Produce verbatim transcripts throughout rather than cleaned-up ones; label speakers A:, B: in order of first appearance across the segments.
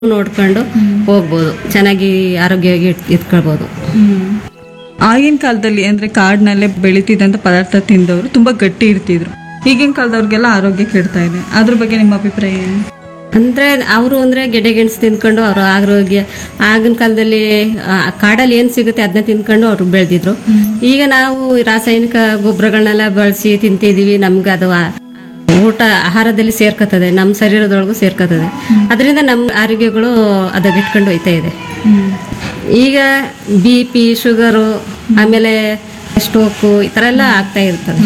A: ನೋಡ್ಕೊಂಡು ಹೋಗ್ಬೋದು, ಚೆನ್ನಾಗಿ ಆರೋಗ್ಯವಾಗಿ ಇಟ್- ಇಟ್ಕೊಳ್ಬೋದು.
B: ಆಗಿನ ಕಾಲದಲ್ಲಿ ಅಂದ್ರೆ ಕಾಡಿನಲ್ಲೇ ಬೆಳೀತಿದ್ದಂತ ಪದಾರ್ಥ ತಿಂದವರು ತುಂಬಾ ಗಟ್ಟಿ ಇರ್ತಿದ್ರು. ಈಗಿನ ಕಾಲದವ್ರಿಗೆಲ್ಲ ಆರೋಗ್ಯ ಕೆಡ್ತಾ ಇದೆ. ಅದ್ರ ಬಗ್ಗೆ ನಿಮ್ಮ ಅಭಿಪ್ರಾಯ ಏನು?
A: ಅಂದ್ರೆ ಅವರು ಅಂದ್ರೆ ಗೆಡ್ಡೆ ಗೆಣಸು ತಿನ್ಕೊಂಡು ಅವ್ರ ಆರೋಗ್ಯ, ಆಗಿನ ಕಾಲದಲ್ಲಿ ಆ, ಕಾಡಲ್ಲಿ ಏನ್ ಸಿಗುತ್ತೆ ಅದನ್ನ ತಿನ್ಕೊಂಡು ಅವ್ರು ಬೆಳೆದಿದ್ರು. ಈಗ ನಾವು ರಾಸಾಯನಿಕ ಗೊಬ್ಬರಗಳನ್ನೆಲ್ಲ ಬಳಸಿ ತಿಂತಿದೀವಿ, ನಮ್ಗೆ ಅದು ಆ- ಊಟ ಆಹಾರದಲ್ಲಿ ಸೇರ್ಕೋತದೆ, ನಮ್ಮ ಶರೀರದೊಳಗೂ ಸೇರ್ಕೋತದೆ. ಅದರಿಂದ ನಮ್ಮ ಆರೋಗ್ಯಗಳು ಅದಗಿಟ್ಕೊಂಡು ಹೋಯ್ತಾ ಇದೆ. ಈಗ ಬಿ ಪಿ, ಶುಗರು, ಆಮೇಲೆ ಸ್ಟ್ರೋಕು ಈ ಥರ ಎಲ್ಲ ಆಗ್ತಾ ಇರ್ತದೆ.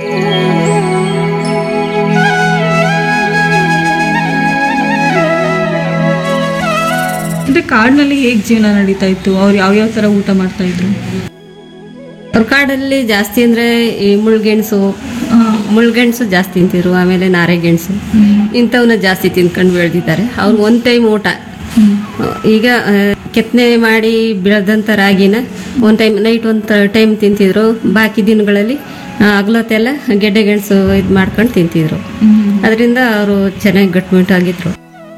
B: ಅಂದ್ರೆ ಕಾಡಿನಲ್ಲಿ ಹೇಗ್ ಜೀವನ ನಡೀತಾ ಇತ್ತು? ಅವ್ರು ಯಾವ ಯಾವ ತರ ಊಟ ಮಾಡ್ತಾ ಇದ್ರು?
A: ಅವ್ರ ಕಾಡಲ್ಲಿ ಜಾಸ್ತಿ ಅಂದ್ರೆ ಈ ಮುಳ್ಗೆಣಸು ಮುಳ್ಗೆಣಸು ಜಾಸ್ತಿ ತಿಂತಿರು, ಆಮೇಲೆ ನಾರೆಗೆಣಸು ಇಂಥವನ್ನ ಜಾಸ್ತಿ ತಿನ್ಕೊಂಡು ಬೆಳೆದಿದ್ದಾರೆ. ಅವ್ರು ಒಂದ್ ಟೈಮ್ ಊಟ. ಈಗ ಆ, ಕೆತ್ತನೆ ಮಾಡಿ ಬೆಳೆದಂಥ ರಾಗಿನ ಒಂದ್ ಟೈಮ್ ನೈಟ್ ಒಂದ್ ಟೈಮ್ ತಿಂತಿದ್ರು, ಬಾಕಿ ದಿನಗಳಲ್ಲಿ ಹಗಲೊತ್ತೆಲ್ಲ ಗೆಡ್ಡೆ ಗೆಣಸು ಇದು ಮಾಡ್ಕೊಂಡು ತಿಂತಿದ್ರು. ಅದರಿಂದ ಅವರು ಚೆನ್ನಾಗಿ ಗಟ್ಟಿಮುಟ್ಟಾಗಿದ್ರು.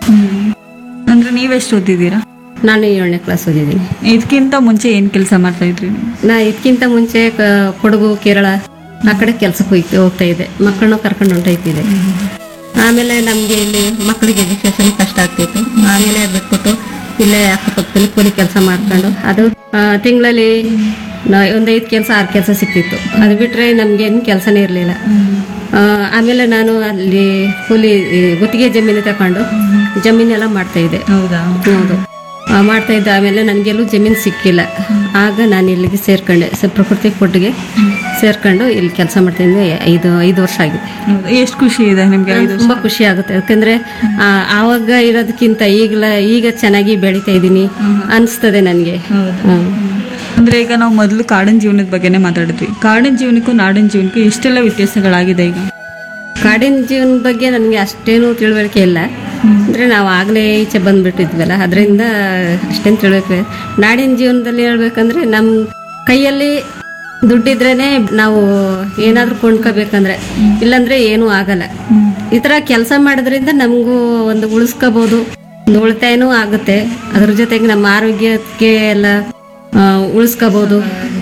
B: ಅಂದ್ರೆ ನೀವೆಷ್ಟು ಓದಿದ್ದೀರಾ?
A: ನಾನು ಏಳನೇ ಕ್ಲಾಸ್ ಓದಿದ್ದೀನಿ.
B: ಇದಕ್ಕಿಂತ ಮುಂಚೆ ಏನ್ ಕೆಲಸ ಮಾಡ್ತಾ ಇದ್ರಿ ನೀವು?
A: ನಾ ಇದಕ್ಕಿಂತ ಮುಂಚೆ ಕ- ಕೊಡಗು, ಕೇರಳ ಆ ಕಡೆ ಕೆಲ್ಸಕ್ಕೆ ಹೋಗ್ತಾ ಹೋಗ್ತಾ ಇದ್ದೆ, ಮಕ್ಕಳನ್ನ ಕರ್ಕೊಂಡು ಹೊಂಟೈತಿದ್ದೆ. ಆಮೇಲೆ ನಮಗೆ ಇಲ್ಲಿ ಮಕ್ಕಳಿಗೆ ಎಜುಕೇಶನ್ ಕಷ್ಟ ಆಗ್ತಿತ್ತು. ಆಮೇಲೆ ಬಿಟ್ಬಿಟ್ಟು ಇಲ್ಲೇ ಅಕ್ಕಪಕ್ಕದಲ್ಲಿ ಕೂಲಿ ಕೆಲಸ ಮಾಡ್ಕೊಂಡು ಅದು ತಿಂಗಳಲ್ಲಿ ಒಂದು ಐದು ಕೆಲಸ ಆರು ಕೆಲಸ ಸಿಕ್ತಿತ್ತು. ಅದು ಬಿಟ್ರೆ ನಮ್ಗೇನು ಕೆಲಸನೇ ಇರಲಿಲ್ಲ. ಆಮೇಲೆ ನಾನು ಅಲ್ಲಿ ಕೂಲಿ ಈ ಗುತ್ತಿಗೆ ಜಮೀನು ತಗೊಂಡು ಜಮೀನೆಲ್ಲ ಮಾಡ್ತಾ ಇದ್ದೆ.
B: ಹೌದಾ?
A: ಹೌದು, ಆ, ಮಾಡ್ತಾ ಇದ್ದೆ. ಆಮೇಲೆ ನನಗೆಲ್ಲೂ ಜಮೀನು ಸಿಕ್ಕಿಲ್ಲ. ಆಗ ನಾನು ಇಲ್ಲಿಗೆ ಸೇರ್ಕೊಂಡೆ, ಸ- ಪ್ರಕೃತಿ ಫುಡ್ಗೆ ಸೇರ್ಕೊಂಡು ಇಲ್ಲಿ ಕೆಲಸ ಮಾಡ್ತಾ ಇದ್ದೆ. ಐದು ಐದು ವರ್ಷ ಆಗಿದೆ.
B: ಹೌದಾ? ಎಷ್ಟು ಖುಷಿ ಇದೆ ನಿಮ್ಗೆ? ಐದು
A: ತುಂಬಾ ಖುಷಿ ಆಗುತ್ತೆ, ಯಾಕಂದ್ರೆ ಆ, ಆವಾಗ ಇರೋದಕ್ಕಿಂತ ಈಗಲ ಈಗ ಚೆನ್ನಾಗಿ ಬೆಳಿತಾ ಇದ್ದೀನಿ ಅನಿಸ್ತದೆ ನನಗೆ.
B: ಹೌದಾ? ಅಂದ್ರೆ ಈಗ ನಾವು ಮೊದಲು ಕಾಡಿನ ಜೀವನದ ಬಗ್ಗೆನೇ ಮಾತಾಡಿದ್ವಿ. ಕಾಡಿನ ಜೀವನಕ್ಕೂ ನಾಡಿನ ಜೀವನಕ್ಕೂ ಎಷ್ಟೆಲ್ಲ ವ್ಯತ್ಯಾಸಗಳಾಗಿದೆ ಈಗ?
A: ಕಾಡಿನ ಜೀವನದ ಬಗ್ಗೆ ನನಗೆ ಅಷ್ಟೇನು ತಿಳುವಳಿಕೆ ಇಲ್ಲ. ಅಂದ್ರೆ ನಾವು ಆಗಲೇ ಈಚೆ ಬಂದ್ಬಿಟ್ಟಿದ್ವಲ್ಲ, ಅದರಿಂದ ಅಷ್ಟೇನು ತಿಳುವಳಿಕೆ. ನಾಡಿನ ಜೀವನದಲ್ಲಿ ಹೇಳ್ಬೇಕಂದ್ರೆ ನಮ್ಮ ಕೈಯಲ್ಲಿ ದುಡ್ಡಿದ್ರೇನೆ ನಾವು ಏನಾದರೂ ಕೊಂಡ್ಕೋಬೇಕಂದ್ರೆ, ಇಲ್ಲಾಂದ್ರೆ ಏನೂ ಆಗಲ್ಲ. ಈ ಥರ ಕೆಲಸ ಮಾಡೋದ್ರಿಂದ ನಮಗೂ ಒಂದು ಉಳಿಸ್ಕೋಬೋದು, ಒಂದು ಉಳಿತಾಯನೂ ಆಗುತ್ತೆ. ಅದ್ರ ಜೊತೆಗೆ ನಮ್ಮ ಆರೋಗ್ಯಕ್ಕೆ ಎಲ್ಲ ಆ, ಉಳಿಸ್ಕೋಬೋದು.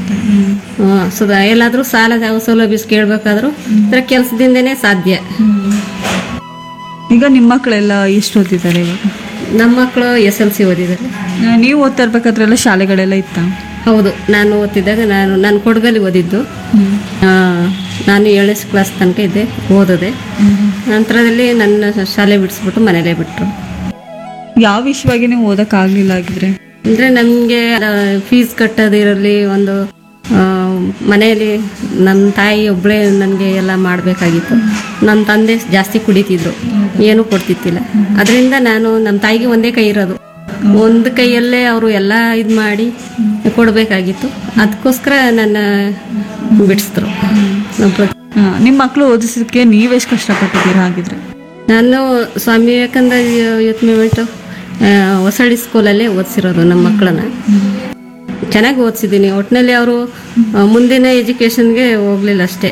A: ಸುಧಾ ಎಲ್ಲಾದರೂ ಸಾಲ ಸೌಲಭ್ಯ ಕೇಳಬೇಕಾದ್ರೂ ಈ ಥರ ಕೆಲಸದಿಂದನೇ ಸಾಧ್ಯ.
B: ಈಗ ನಿಮ್ಮ ಮಕ್ಕಳೆಲ್ಲ ಎಷ್ಟು ಓದಿದ್ದಾರೆ ಇವಾಗ?
A: ನಮ್ಮ ಮಕ್ಕಳು ಎಸ್ ಎಲ್ ಸಿ ಓದಿದ್ದಾರೆ.
B: ಆ, ನೀವು ಓದ್ತಾ ಇರ್ಬೇಕಾದ್ರೆಲ್ಲ ಶಾಲೆಗಳೆಲ್ಲ ಇತ್ತ?
A: ಹೌದು, ನಾನು ಓದ್ತಿದ್ದಾಗ ನಾನು ನಾನು ಕೊಡಗಲ್ಲಿ ಓದಿದ್ದು. ಆ, ನಾನು ಏಳನೇ ಕ್ಲಾಸ್ ತನಕ ಇದ್ದೆ, ಓದಿದೆ. ನಂತರದಲ್ಲಿ ನನ್ನ ಶಾಲೆ ಬಿಡಿಸ್ಬಿಟ್ಟು ಮನೇಲೇ ಬಿಟ್ಟರು.
B: ಯಾವ ವಿಷಯವಾಗಿ ನೀವು ಓದಕ್ಕಾಗ್ಲಿಲ್ಲ ಆಗಿದ್ರೆ?
A: ಅಂದರೆ ನಮಗೆ ಫೀಸ್ ಕಟ್ಟೋದಿರಲಿ, ಒಂದು ಆ, ಮನೆಯಲ್ಲಿ ನನ್ನ ತಾಯಿ ಒಬ್ಬಳೇ ನನಗೆ ಎಲ್ಲ ಮಾಡಬೇಕಾಗಿತ್ತು. ನನ್ನ ತಂದೆ ಜಾಸ್ತಿ ಕುಡಿತಿದ್ರು, ಏನೂ ಕೊಡ್ತಿತ್ತಿಲ್ಲ. ಅದರಿಂದ ನಾನು ನಮ್ಮ ತಾಯಿಗೆ ಒಂದೇ ಕೈ ಇರೋದು, ಒಂದು ಕೈಯಲ್ಲೇ ಅವರು ಎಲ್ಲ ಇದು ಮಾಡಿ ಕೊಡಬೇಕಾಗಿತ್ತು. ಅದಕ್ಕೋಸ್ಕರ ನನ್ನ ಬಿಡಿಸಿದ್ರು.
B: ಆ, ನಿಮ್ಮ ಮಕ್ಕಳು ಓದಿಸೋದಕ್ಕೆ ನೀವೆಷ್ಟು ಕಷ್ಟಪಟ್ಟಿದ್ದೀರಾ ಹಾಗಿದ್ರೆ?
A: ನಾನು ಸ್ವಾಮಿ ವಿವೇಕಾನಂದ ಯೂತ್ ಮೂವ್ಮೆಂಟು ಹೊಸಳ್ಳಿ ಸ್ಕೂಲಲ್ಲೇ ಓದಿಸಿರೋದು ನಮ್ಮ ಮಕ್ಕಳನ್ನ. ಚೆನ್ನಾಗಿ ಓದಿಸಿದ್ದೀನಿ. ಒಟ್ಟಿನಲ್ಲಿ ಅವರು ಮುಂದಿನ ಎಜುಕೇಷನ್ಗೆ ಹೋಗ್ಲಿಲ್ಲ ಅಷ್ಟೇ.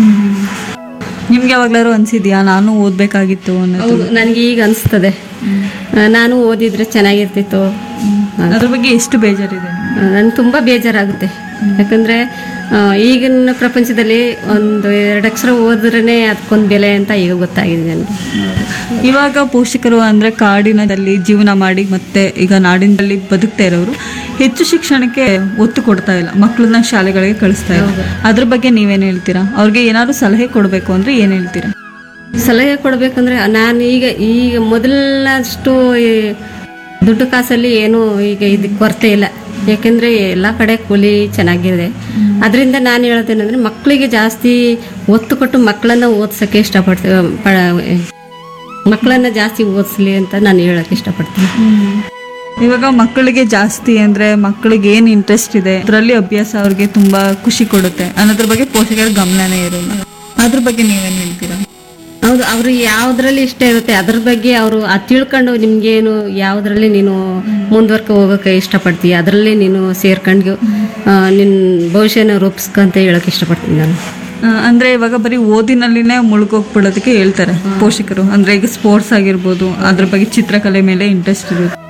B: ನಿಮ್ಗೆ ಯಾವಾಗ್ಲಾರು ಅನ್ಸಿದ್ಯಾ ನಾನು ಓದ್ಬೇಕಾಗಿತ್ತು ಅನ್ನೋದು?
A: ಹೌದು, ನನಗೆ ಈಗ ಅನಿಸ್ತದೆ ನಾನು ಓದಿದ್ರೆ ಚೆನ್ನಾಗಿರ್ತಿತ್ತು.
B: ಅದ್ರ ಬಗ್ಗೆ ಎಷ್ಟು ಬೇಜಾರಿದೆ?
A: ನನಗೆ ತುಂಬ ಬೇಜಾರಾಗುತ್ತೆ. ಯಾಕಂದರೆ ಈಗಿನ ಪ್ರಪಂಚದಲ್ಲಿ ಒಂದು ಎರಡು ಅಕ್ಷರ ಓದ್ರೇ ಅದಕ್ಕೊಂದು ಬೆಲೆ ಅಂತ ಈಗ ಗೊತ್ತಾಗಿದೆ ನನಗೆ.
B: ಇವಾಗ ಪೋಷಕರು ಅಂದ್ರೆ ಕಾಡಿನಲ್ಲಿ ಜೀವನ ಮಾಡಿ ಮತ್ತೆ ಈಗ ನಾಡಿನಲ್ಲಿ ಬದುಕ್ತಾ ಇರೋರು ಹೆಚ್ಚು ಶಿಕ್ಷಣಕ್ಕೆ ಒತ್ತು ಕೊಡ್ತಾ ಇಲ್ಲ, ಮಕ್ಕಳನ್ನ ಶಾಲೆಗಳಿಗೆ ಕಳಿಸ್ತಾ ಇಲ್ಲ. ಅದ್ರ ಬಗ್ಗೆ ನೀವೇನು ಹೇಳ್ತೀರಾ? ಅವ್ರಿಗೆ ಏನಾದ್ರು ಸಲಹೆ ಕೊಡಬೇಕು ಅಂದ್ರೆ ಏನ್ ಹೇಳ್ತೀರಾ?
A: ಸಲಹೆ ಕೊಡಬೇಕಂದ್ರೆ ನಾನು ಈಗ ಈಗ ಮೊದಲಷ್ಟು ಈ ದುಡ್ಡು ಕಾಸಲ್ಲಿ ಏನು ಈಗ ಇದಕ್ಕೆ ಕೊರತೆ ಇಲ್ಲ. ಯಾಕೆಂದರೆ ಎಲ್ಲ ಕಡೆ ಕೂಲಿ ಚೆನ್ನಾಗಿದೆ. ಅದರಿಂದ ನಾನು ಹೇಳೋದೇನೆಂದರೆ ಮಕ್ಕಳಿಗೆ ಜಾಸ್ತಿ ಒತ್ತು ಕೊಟ್ಟು ಮಕ್ಕಳನ್ನು ಓದ್ಸೋಕ್ಕೆ ಇಷ್ಟಪಡ್ತೀನಿ, ಮಕ್ಕಳನ್ನು ಜಾಸ್ತಿ ಓದಿಸ್ಲಿ ಅಂತ ನಾನು ಹೇಳೋಕ್ಕೆ ಇಷ್ಟಪಡ್ತೀನಿ.
B: ಇವಾಗ ಮಕ್ಕಳಿಗೆ ಜಾಸ್ತಿ ಅಂದ್ರೆ ಮಕ್ಕಳಿಗೆ ಏನ್ ಇಂಟ್ರೆಸ್ಟ್ ಇದೆ ಅದರಲ್ಲಿ ಅಭ್ಯಾಸ ಅವ್ರಿಗೆ ತುಂಬಾ ಖುಷಿ ಕೊಡುತ್ತೆ ಅನ್ನೋದ್ರ ಬಗ್ಗೆ ಪೋಷಕರ ಗಮನನೇ ಇರೋಲ್ಲ. ಅದ್ರ ಬಗ್ಗೆ ನೀವೇನ್ ಹೇಳ್ತೀರಾ?
A: ಹೌದು, ಅವರು ಯಾವುದ್ರಲ್ಲಿ ಇಷ್ಟ ಇರುತ್ತೆ ಅದ್ರ ಬಗ್ಗೆ ಅವರು ಅದು ತಿಳ್ಕೊಂಡು ನಿಮ್ಗೇನು ಯಾವುದ್ರಲ್ಲಿ ನೀನು ಮುಂದುವರ್ಕೊ ಹೋಗೋಕೆ ಇಷ್ಟಪಡ್ತೀಯ ಅದರಲ್ಲಿ ನೀನು ಸೇರ್ಕೊಂಡು ನಿನ್ನ ಭವಿಷ್ಯನ ರೂಪಿಸ್ಕೊಂತ ಹೇಳೋಕೆ ಇಷ್ಟಪಡ್ತೀನಿ ನಾನು.
B: ಆ, ಅಂದ್ರೆ ಇವಾಗ ಬರೀ ಓದಿನಲ್ಲಿನೇ ಮುಳುಗೋಗ್ಬಿಡೋದಕ್ಕೆ ಹೇಳ್ತಾರೆ ಪೋಷಕರು. ಅಂದ್ರೆ ಈಗ ಸ್ಪೋರ್ಟ್ಸ್ ಆಗಿರ್ಬೋದು, ಅದ್ರ ಬಗ್ಗೆ ಚಿತ್ರಕಲೆ ಮೇಲೆ ಇಂಟ್ರೆಸ್ಟ್ ಇರುತ್ತೆ.